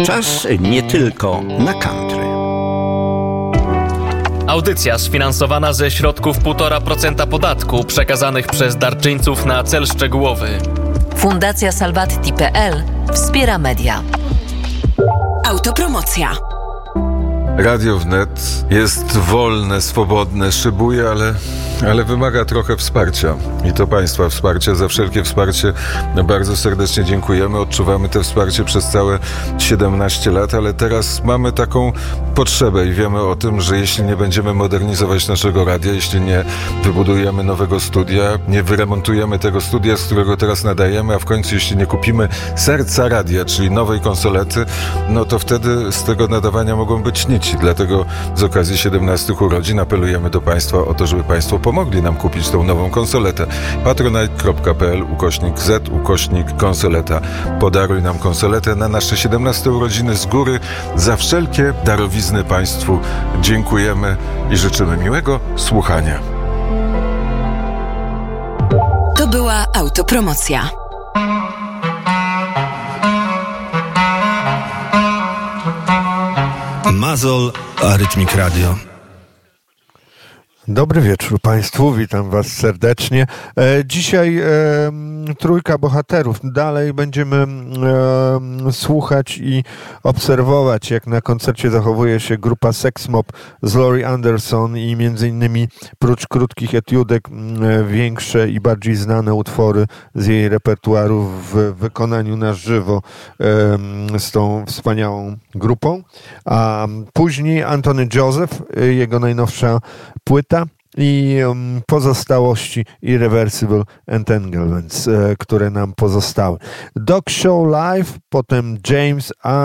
Czas nie tylko na country. Audycja sfinansowana ze środków 1,5% podatku przekazanych przez darczyńców na cel szczegółowy. Fundacja Salvatti.pl wspiera media. Autopromocja. Radio Wnet jest wolne, swobodne, szybuje, ale wymaga trochę wsparcia. I to Państwa wsparcia. Za wszelkie wsparcie bardzo serdecznie dziękujemy. Odczuwamy to wsparcie przez całe 17 lat, ale teraz mamy taką potrzebę i wiemy o tym, że jeśli nie będziemy modernizować naszego radia, jeśli nie wybudujemy nowego studia, nie wyremontujemy tego studia, z którego teraz nadajemy, a w końcu jeśli nie kupimy serca radia, czyli nowej konsolety, no to wtedy z tego nadawania mogą być nici. Dlatego z okazji 17 urodzin apelujemy do Państwa o to, żeby Państwo pomogli nam kupić tą nową konsoletę. patronite.pl/z/konsoleta. Podaruj nam konsoletę na nasze 17 urodziny z góry. Za wszelkie darowizny Państwu dziękujemy i życzymy miłego słuchania. To była autopromocja. Mazol, Arytmik Radio. Dobry wieczór Państwu, witam Was serdecznie. Dzisiaj trójka bohaterów. Dalej będziemy słuchać i obserwować, jak na koncercie zachowuje się grupa Sex Mob z Laurie Anderson i między innymi prócz krótkich etiudek większe i bardziej znane utwory z jej repertuaru w wykonaniu na żywo z tą wspaniałą grupą. A później Anthony Joseph, jego najnowsza płyta i pozostałości Irreversible Entanglements, które nam pozostały. Dog Show Live, potem James